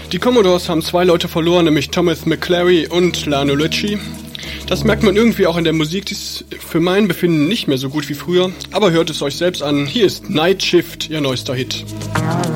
Die Commodores haben 2 Leute verloren, nämlich Thomas McClary und Lionel Richie. Das merkt man irgendwie auch in der Musik, die ist für mein Befinden nicht mehr so gut wie früher. Aber hört es euch selbst an. Hier ist Night Shift, ihr neuester Hit.